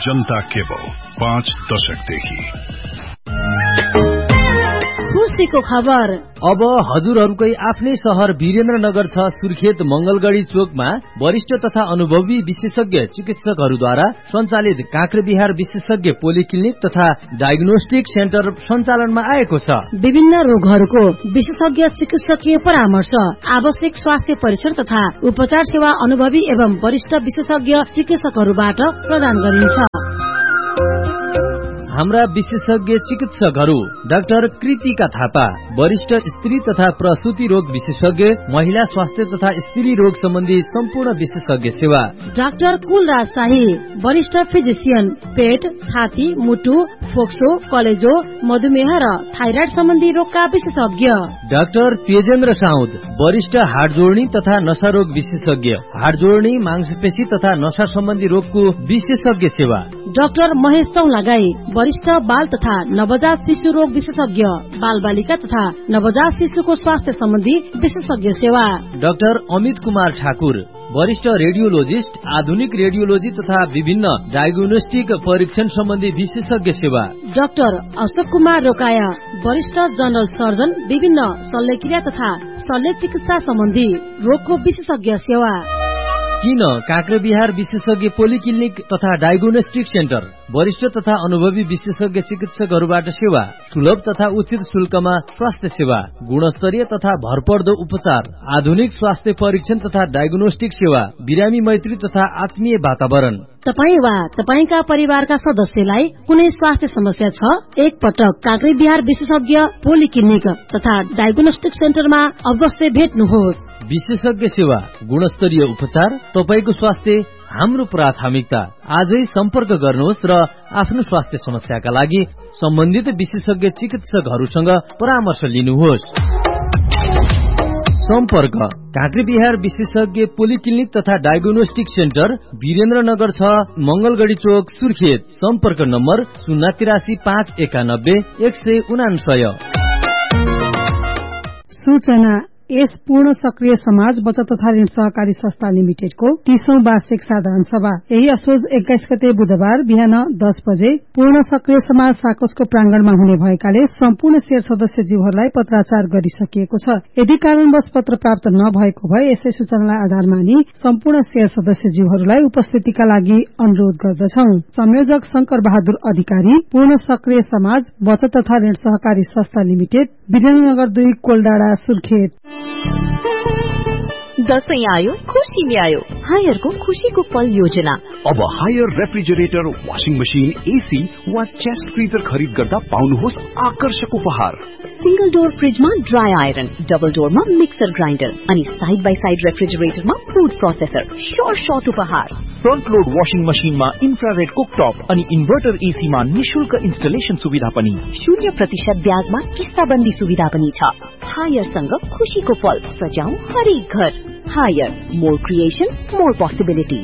जनता cable 5 दशकदेखि। खुशीको खबर अब हजुरहरूकै आफ्नै शहर वीरेन्द्रनगर छ सुर्खेत मंगलगढ़ी चोकमा वरिष्ठ तथा अनुभवी विशेषज्ञ चिकित्सकहरूद्वारा सञ्चालित काँक्रेबिहार विशेषज्ञ पोलिक्लिनिक तथा डायग्नोस्टिक सेन्टर सञ्चालनमा आएको छ। विभिन्न रोगहरूको विशेषज्ञ चिकित्सकीय परामर्श, आवश्यक स्वास्थ्य परीक्षण तथा उपचार सेवा अनुभवी एवं वरिष्ठ विशेषज्ञ चिकित्सकहरूबाट प्रदान गरिन्छ। हाम्रा विशेषज्ञ चिकित्सकहरू डाक्टर कृतिका थापा, वरिष्ठ स्त्री तथा प्रसूति रोग विशेषज्ञ, महिला स्वास्थ्य तथा स्त्री रोग सम्बन्धी सम्पूर्ण विशेषज्ञ सेवा। डाक्टर कुलराज शाही, वरिष्ठ फिजिशियन, पेट, छाती, मुटु, फोक्सो, कलेजो, मधुमेह र थाइराइड सम्बन्धी रोगका विशेषज्ञ। डाक्टर तेजेन्द्र साउद, वरिष्ठ हाड जोड्नी तथा नशा रोग विशेषज्ञ, हाड जोड्नी, मांसपेशी तथा नशा सम्बन्धी रोगको विशेषज्ञ सेवा। डाक्टर महेश चौलागाई, वरिष्ठ बाल तथा नवजात शिशु रोग विशेषज्ञ, बाल बालिका तथा नवजात शिशुको स्वास्थ्य सम्बन्धी विशेषज्ञ सेवा। डाक्टर अमित कुमार ठाकुर, वरिष्ठ रेडियोलोजिस्ट, आधुनिक रेडियोलोजी तथा विभिन्न डायग्नोस्टिक परीक्षण सम्बन्धी विशेषज्ञ सेवा। डाक्टर अशोक कुमार रोकाया, वरिष्ठ जनरल सर्जन, विभिन्न शल्यक्रिया तथा शल्य चिकित्सा सम्बन्धी रोगको विशेषज्ञ सेवा। किन काँक्रेबिहार विशेषज्ञ पोलिक्लिनिक तथा डायग्नोस्टिक सेन्टर वरिष्ठ तथा अनुभवी विशेषज्ञ चिकित्सकहरूबाट सेवा, सुलभ तथा उचित शुल्कमा स्वास्थ्य सेवा, गुणस्तरीय तथा भरपर्दो उपचार, आधुनिक स्वास्थ्य परीक्षण तथा डायग्नोस्टिक सेवा, बिरामी मैत्री तथा आत्मीय वातावरण। तपाई वा तपाईका परिवारका सदस्यलाई कुनै स्वास्थ्य समस्या छ, एक पटक काँक्रेबिहार विशेषज्ञ पोलिक्लिनिक तथा डायग्नोस्टिक सेन्टरमा अवश्य भेट्नुहोस्। विशेषज्ञ सेवा, गुणस्तरीय उपचार, तपाईको स्वास्थ्य हाम्रो प्राथमिकता। आजै सम्पर्क गर्नुहोस् र आफ्नो स्वास्थ्य समस्याका लागि सम्बन्धित विशेषज्ञ चिकित्सकहरूसँग परामर्श लिनुहोस्। सम्पर्क काँक्रेबिहार विशेषज्ञ पोलिक्लिनिक तथा डायग्नोस्टिक सेन्टर वीरेन्द्रनगर 6 मंगलगढ़ी चोक सुर्खेत। सम्पर्क नम्बर 083 591 199। सूचना यस पूर्ण सक्रिय समाज बचत तथा ऋण सहकारी संस्था लिमिटेडको 30औं वार्षिक साधारण सभा यही असोज 21 गते बुधबार बिहान 10 बजे पूर्ण सक्रिय समाज साकोसको प्रांगणमा हुने भएकाले सम्पूर्ण शेयर सदस्यज्यूहरूलाई पत्राचार गरिसकिएको छ। यदि कारणवश पत्र प्राप्त नभएको भए यसै सूचनालाई आधार मानी सम्पूर्ण शेयर सदस्यज्यूहरूलाई उपस्थितिका लागि अनुरोध गर्दछौं। संयोजक शंकर बहादुर अधिकारी, पूर्ण सक्रिय समाज बचत तथा ऋण सहकारी संस्था लिमिटेड, वीरेन्द्रनगर 2 कोलडाँडा सुर्खेत। दशैं आयो, खुशी ल्यायो। हायरको खुशीको पल योजना। अब higher refrigerator, washing machine, AC वा चेस्ट फ्रिजर खरिद गर्दा पाउनुहोस् आकर्षक उपहार। सिंगल डोर फ्रिजमा dry iron, double डोरमा mixer grinder अनि side by side रेफ्रिजरेटरमा food processor. Short उपहार। फ्रन्ट लोड वाशिङ मशिनमा इन्फ्रारेड कुकटप अनि इन्भर्टर एसीमा निशुल्क इन्स्टलेसन सुविधा पनि। 0% ब्याजमा किस्ताबन्दी सुविधा पनि छ। हायरसँग खुशीको पल सजाऊ हरेक घर। Higher, more creation, more possibility.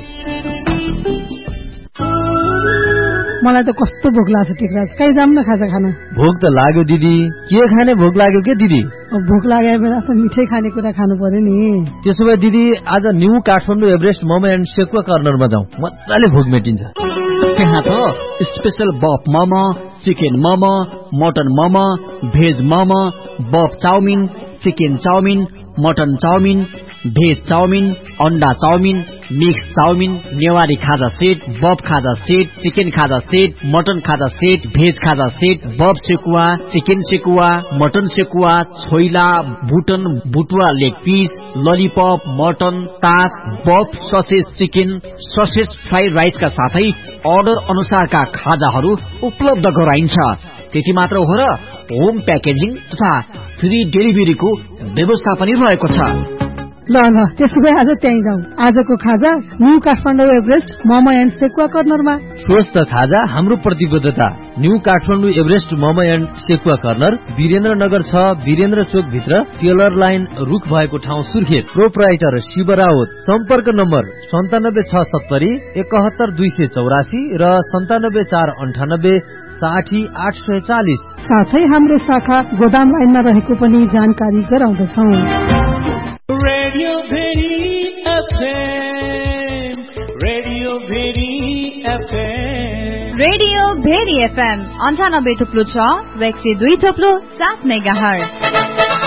मलाई त कस्तो भोक लाग्छ टेकराज, कहीँ जाम न खाजा खान। भोक त लाग्यो दिदी, के खाने भोक लाग्यो के दिदी? भोक लागेको बेला त मिठै खानेकुरा खानु पर्यो नि। त्यसो भए दिदी आज new Kathmandu Everest momo and sekuwa कर्नरमा जाउँ, मजाले भोक मेटिन्छ। त्यहाँ त स्पेशल बफ momo, chicken momo, mutton momo, veg momo, बफ chowmein, chicken chowmein, mutton chowmein, veg chowmein, अंडा चाउमिन, मिक्स चाउमिन, नेवारी खाजा सेट, बफ खाजा सेट, चिकन खाजा सेट, मटन खाजा सेट, भेज खाजा सेट, बफ sekuwa, chicken sekuwa, mutton sekuwa, choila, बुटन, बुटुवा leg piece, lollipop, mutton, तास, बफ ससेज चिकन, ससेज फ्राइड राइसका साथै order अनुसारका खाजाहरू उपलब्ध गराइन्छ। त्यति मात्र हो र होम प्याकेजिङ तथा फ्री डेलिभरीको व्यवस्था पनि रहेको छ। ल त्यसो भए आज त्यही जाउँ। आजको खाजा new Kathmandu Everest momo and sekuwa कर्नरमा। स्वस्थ खाजा हाम्रो प्रतिबद्धता। New Kathmandu Everest momo and sekuwa corner, Birendranagar 6 Birendra चोक भित्र, टेलर लाइन रुख भएको ठाउँ सुर्खेत। प्रोप्राइटर शिव राउत। सम्पर्क नम्बर 97670 71284 र 97498 60840। साथै हाम्रो शाखा गोदाम लाइनमा रहेको पनि जानकारी गराउँदछौं। Radio very FM, radio very FM. Radio very FM 98.6 र 102.7 मेगाहर्ज।